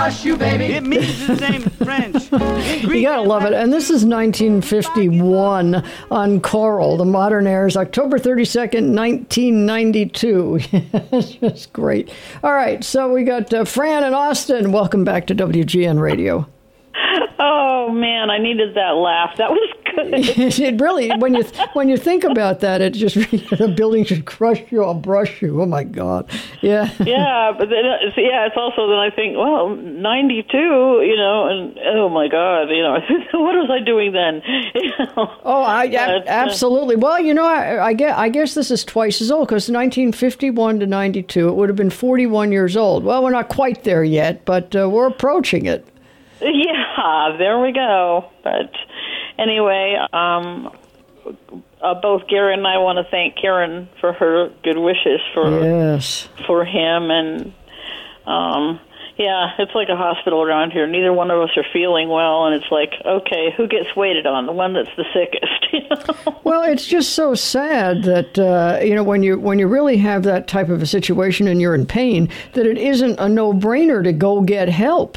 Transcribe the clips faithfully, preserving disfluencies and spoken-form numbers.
crush you, baby. It means the same in French. You gotta love it. And this is nineteen fifty-one on Coral, the modern airs, October thirty-second, nineteen ninety-two. It's just great. All right, so we got uh, Fran and Austin. Welcome back to W G N Radio. Oh man, I needed that laugh. That was good. It really, when you when you think about that, it just the building should crush you or brush you. Oh my God, yeah. Yeah, but then it's, yeah, it's also then I think, well, ninety-two, you know, and oh my God, you know, what was I doing then? You know? Oh, I, I absolutely. Well, you know, I, I guess I guess this is twice as old because nineteen fifty-one to ninety-two, it would have been forty-one years old. Well, we're not quite there yet, but uh, we're approaching it. Yeah, there we go. But anyway, um, uh, both Gary and I want to thank Karen for her good wishes for yes. for him. And, um, yeah, it's like a hospital around here. Neither one of us are feeling well, and it's like, okay, who gets waited on? The one that's the sickest. You know? Well, it's just so sad that, uh, you know, when you when you really have that type of a situation and you're in pain, that it isn't a no-brainer to go get help.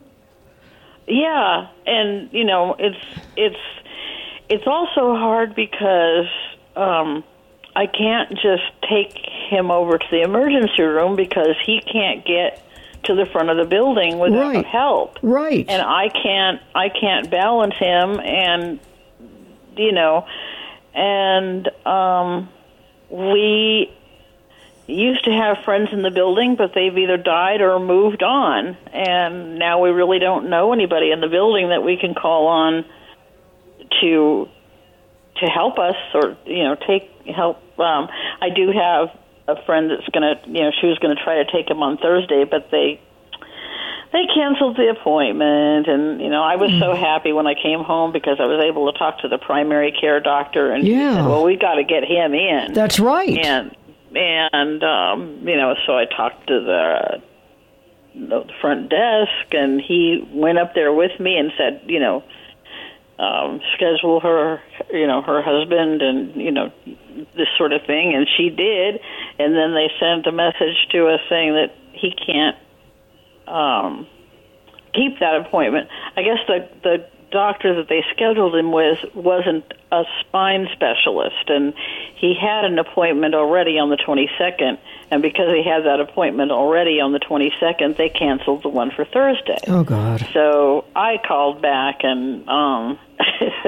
Yeah, and you know, it's it's it's also hard because um, I can't just take him over to the emergency room because he can't get to the front of the building without right. help. Right. And I can't I can't balance him, and you know, and um, we used to have friends in the building, but they've either died or moved on, and now we really don't know anybody in the building that we can call on to to help us or you know take help. Um, I do have a friend that's gonna you know she was gonna try to take him on Thursday, but they they canceled the appointment, and you know I was so happy when I came home because I was able to talk to the primary care doctor, and yeah. he said, well, we got to get him in. That's right. And And, um, you know, so I talked to the, the front desk, and he went up there with me and said, you know, um, schedule her, you know, her husband and, you know, this sort of thing. And she did. And then they sent a message to us saying that he can't um, keep that appointment. I guess the, the doctor that they scheduled him with wasn't a spine specialist, and he had an appointment already on the twenty-second, and because he had that appointment already on the twenty-second, they canceled the one for Thursday. Oh, God. So I called back and um